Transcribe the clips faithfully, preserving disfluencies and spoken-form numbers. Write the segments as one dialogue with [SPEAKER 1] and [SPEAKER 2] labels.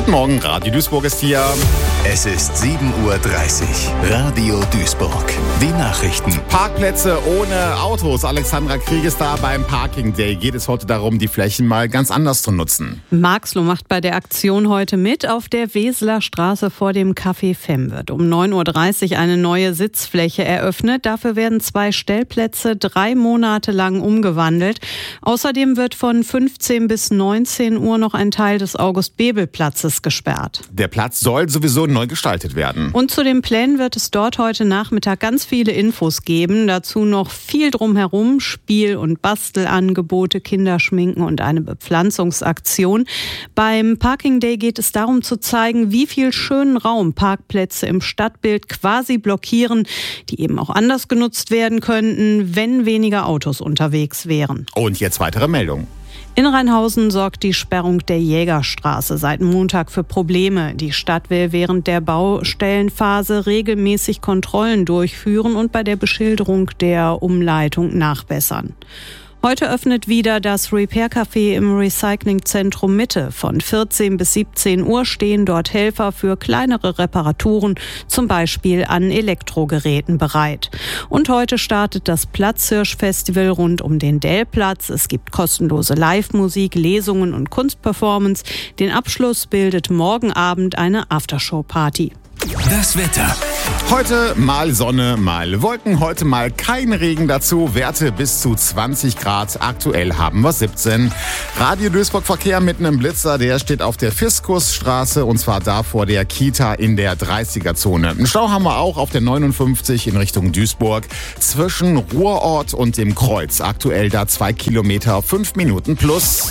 [SPEAKER 1] Guten Morgen, Radio Duisburg ist hier.
[SPEAKER 2] Es ist sieben Uhr dreißig. Radio Duisburg. Die Nachrichten.
[SPEAKER 1] Parkplätze ohne Autos. Alexandra Krieg ist da beim Parking Day. Geht es heute darum, die Flächen mal ganz anders zu nutzen.
[SPEAKER 3] Marxloh macht bei der Aktion heute mit. Auf der Weseler Straße vor dem Café Fem wird um neun Uhr dreißig eine neue Sitzfläche eröffnet. Dafür werden zwei Stellplätze drei Monate lang umgewandelt. Außerdem wird von fünfzehn bis neunzehn Uhr noch ein Teil des August-Bebel-Platzes gesperrt.
[SPEAKER 1] Der Platz soll sowieso neu gestaltet werden.
[SPEAKER 3] Und zu den Plänen wird es dort heute Nachmittag ganz viele Infos geben. Dazu noch viel drumherum, Spiel- und Bastelangebote, Kinderschminken und eine Bepflanzungsaktion. Beim Parking Day geht es darum zu zeigen, wie viel schönen Raum Parkplätze im Stadtbild quasi blockieren, die eben auch anders genutzt werden könnten, wenn weniger Autos unterwegs wären.
[SPEAKER 1] Und jetzt weitere Meldungen.
[SPEAKER 3] In Rheinhausen sorgt die Sperrung der Jägerstraße seit Montag für Probleme. Die Stadt will während der Baustellenphase regelmäßig Kontrollen durchführen und bei der Beschilderung der Umleitung nachbessern. Heute öffnet wieder das Repair-Café im Recyclingzentrum Mitte. Von vierzehn bis siebzehn Uhr stehen dort Helfer für kleinere Reparaturen, zum Beispiel an Elektrogeräten, bereit. Und heute startet das Platzhirsch-Festival rund um den Dellplatz. Es gibt kostenlose Live-Musik, Lesungen und Kunstperformance. Den Abschluss bildet morgen Abend eine Aftershow-Party.
[SPEAKER 2] Das Wetter.
[SPEAKER 1] Heute mal Sonne, mal Wolken, heute mal kein Regen dazu. Werte bis zu zwanzig Grad. Aktuell haben wir siebzehn. Radio Duisburg Verkehr mit einem Blitzer, der steht auf der Fiskusstraße und zwar da vor der Kita in der dreißiger-Zone. Einen Stau haben wir auch auf der neunundfünfzig in Richtung Duisburg zwischen Ruhrort und dem Kreuz. Aktuell da zwei Kilometer, fünf Minuten plus.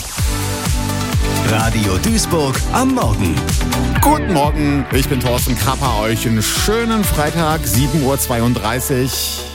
[SPEAKER 2] Radio Duisburg am Morgen.
[SPEAKER 1] Guten Morgen, ich bin Thorsten Krapper. Euch einen schönen Freitag, sieben Uhr zweiunddreißig.